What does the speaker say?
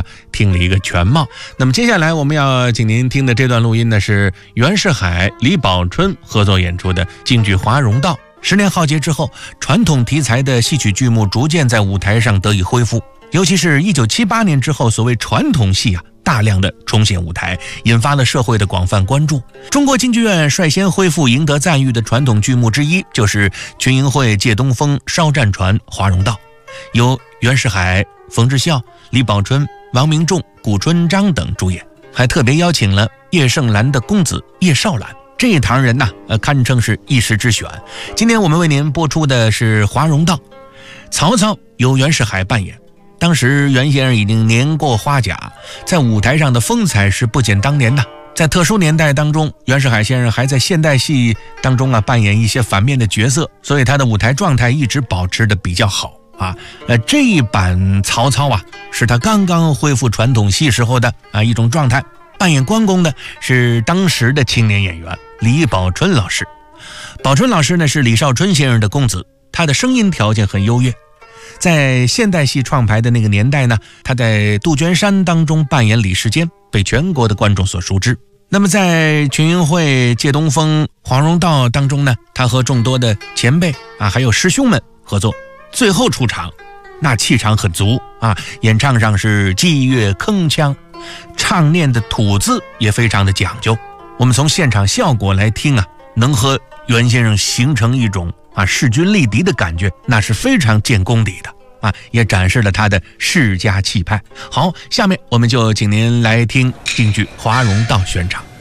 听了一个全貌。那么接下来我们要请您听的这段录音呢，是袁世海、李宝春合作演出的京剧《华容道》。10年浩劫之后，传统题材的戏曲剧目逐渐在舞台上得以恢复，尤其是1978年之后，所谓传统戏大量的重现舞台，引发了社会的广泛关注。中国京剧院率先恢复赢得赞誉的传统剧目之一，就是群英会借东风烧战船《华容道》，由袁世海、冯志孝、李宝春、王明仲、谷春章等主演，还特别邀请了叶盛兰的公子叶绍兰。这一堂人堪称是一时之选。今天我们为您播出的是《华容道》，曹操由袁世海扮演。当时袁先生已经年过花甲，在舞台上的风采是不减当年的。在特殊年代当中，袁世海先生还在现代戏当中扮演一些反面的角色，所以他的舞台状态一直保持的比较好这一版曹操是他刚刚恢复传统戏时候的一种状态。扮演关公的是当时的青年演员李宝春老师。宝春老师呢是李少春先生的公子，他的声音条件很优越。在现代戏创排的那个年代呢，他在杜鹃山当中扮演李世坚，被全国的观众所熟知。那么在群英会借东风华容道当中呢，他和众多的前辈还有师兄们合作，最后出场那气场很足演唱上是激越铿锵，唱念的吐字也非常的讲究。我们从现场效果来听能和袁先生形成一种势均力敌的感觉，那是非常见功底的也展示了他的世家气派。好，下面我们就请您来听京剧《华容道》宣唱。